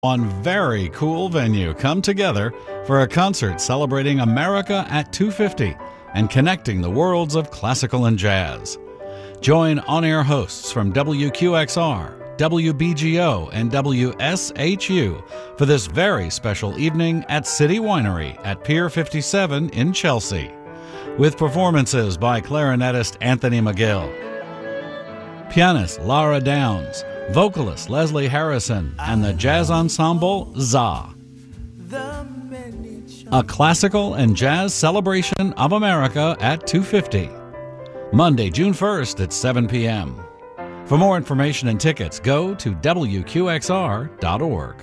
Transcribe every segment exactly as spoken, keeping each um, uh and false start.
One very cool venue come together for a concert celebrating America at two fifty and connecting the worlds of classical and jazz. Join on-air hosts from W Q X R, W B G O, and W S H U for this very special evening at City Winery at Pier fifty-seven in Chelsea, with performances by clarinetist Anthony McGill, pianist Lara Downs, vocalist Leslie Harrison, and the jazz ensemble Za. A classical and jazz celebration of America at two fifty. Monday, June first at seven p.m. For more information and tickets, go to W Q X R dot org.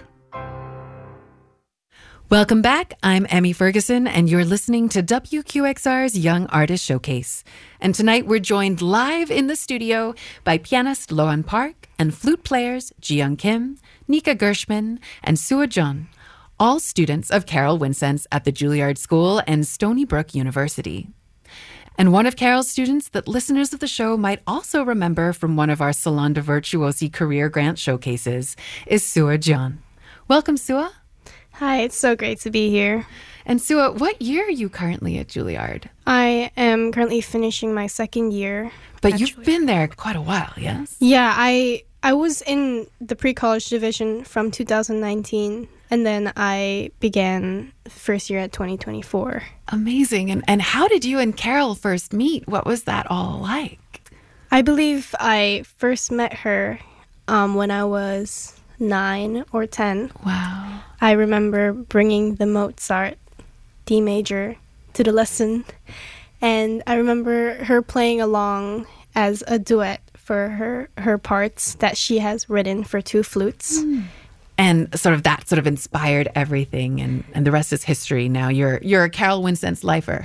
Welcome back. I'm Emmy Ferguson, and you're listening to W Q X R's Young Artist Showcase. And tonight we're joined live in the studio by pianist Loan Park and flute players Ji-Young Kim, Nika Gershman, and Sua Jun, all students of Carol Wincenz at the Juilliard School and Stony Brook University. And one of Carol's students that listeners of the show might also remember from one of our Salon de Virtuosi career grant showcases is Sua Jun. Welcome, Sua. Hi, it's so great to be here. And Sua, what year are you currently at Juilliard? I am currently finishing my second year. But you've Juilliard. Been there quite a while, yes? Yeah, I I was in the pre-college division from two thousand nineteen, and then I began first year at twenty twenty-four. Amazing. And and how did you and Carol first meet? What was that all like? I believe I first met her um, when I was nine or ten. Wow. I remember bringing the Mozart D major to the lesson, and I remember her playing along as a duet for her, her parts that she has written for two flutes. Mm. And sort of that sort of inspired everything, and, and the rest is history. Now you're you're a Carol Wincenz lifer.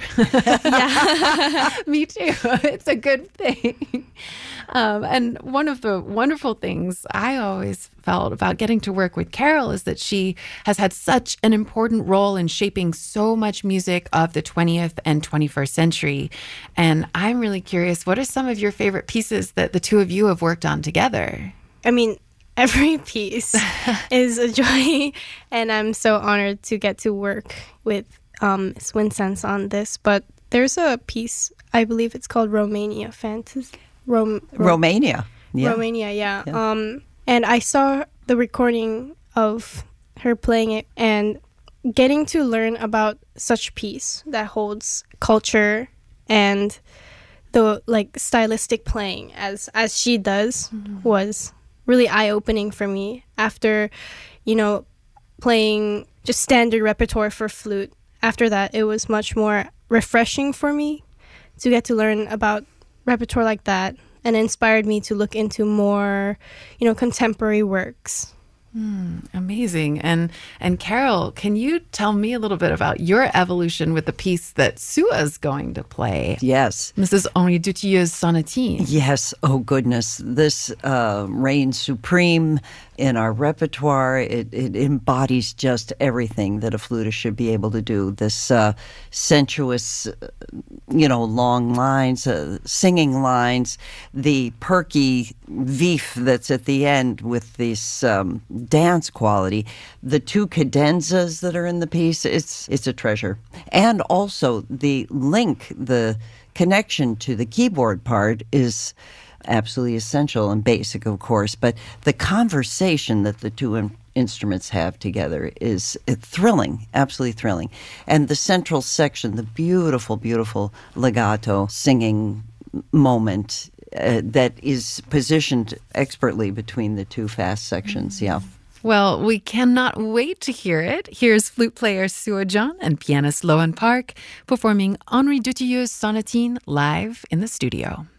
Yeah. Me too. It's a good thing. Um, and one of the wonderful things I always felt about getting to work with Carol is that she has had such an important role in shaping so much music of the twentieth and twenty-first century. And I'm really curious, what are some of your favorite pieces that the two of you have worked on together? I mean, every piece is a joy, and I'm so honored to get to work with um, Miz Wincenz on this. But there's a piece, I believe it's called Romania Fantasy. Rom- Rom- Romania. Yeah. Romania, yeah. yeah. Um, and I saw the recording of her playing it, and getting to learn about such piece that holds culture and the like stylistic playing as as she does mm-hmm. was really eye-opening for me. After, you know, playing just standard repertoire for flute, after that it was much more refreshing for me to get to learn about repertoire like that, and inspired me to look into more, you know, contemporary works. Mm, amazing. And and Carol, can you tell me a little bit about your evolution with the piece that Sua's going to play? Yes. Missus Henri Dutilleux's Sonatine. Yes. Oh, goodness. This uh, reigns supreme in our repertoire. It, it embodies just everything that a flutist should be able to do. This uh, sensuous, uh, you know, long lines, uh, singing lines, the perky vif that's at the end with this um, dance quality, the two cadenzas that are in the piece, it's it's a treasure. And also the link, the connection to the keyboard part is absolutely essential and basic, of course, but the conversation that the two in- instruments have together is uh, thrilling, absolutely thrilling. And the central section, the beautiful, beautiful legato singing moment uh, that is positioned expertly between the two fast sections, yeah. Well, we cannot wait to hear it. Here's flute player Sua Jun and pianist Loan Park performing Henri Dutilleux's Sonatine live in the studio.